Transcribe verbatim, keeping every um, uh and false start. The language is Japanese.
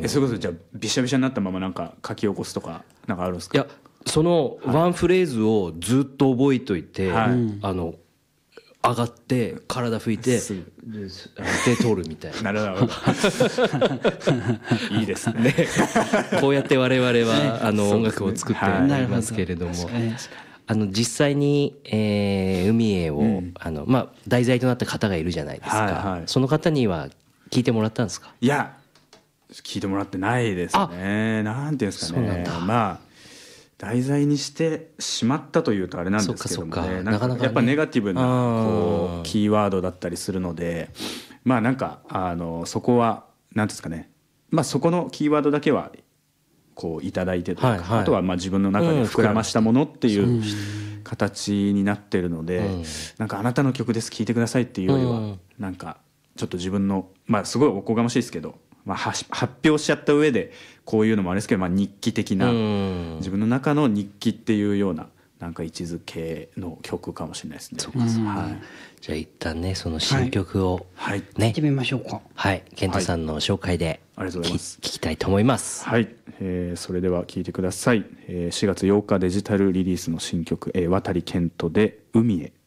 えそれこそじゃあびしゃびしゃになったままなんか書き起こすとかなんかあるんですか？ いやそのワンフレーズをずっと覚えといて、はい、あの上がって体拭いて手通るみたいな。 なるほどいいですねこうやって我々はあの音楽を作っていますけれども、あの実際に、えー、海へを、うん、あのまあ、題材となった方がいるじゃないですか、はいはい、その方には聞いてもらったんですか？ いや聞いてもらってないですね。なんていうんですかね、まあ題材にしてしまったというとあれなんですけどもね、なんかやっぱネガティブなこうキーワードだったりするので、まあなんかあのそこはなんですかね、まあそこのキーワードだけはこういただいてというか、はいはい、あとはまあ自分の中で膨らましたものっていう形になってるので、うん、なんかあなたの曲です聴いてくださいっていうよりは、うん、なんかちょっと自分のまあすごいおこがましいですけど、まあ、発表しちゃった上でこういうのもあれですけど、まあ、日記的な自分の中の日記っていうようななんか位置づけの曲かもしれないですね。 そうです、はい、じゃあ一旦ねその新曲を、 はい、ね、聞いてみましょうか。 はい、健太さんの紹介で、 はい、ありがとうございます。 聞きたいと思います。 はい、えー、それでは聴いてください。えー、しがつようかデジタルリリースの新曲、えー、渡健人で海へ。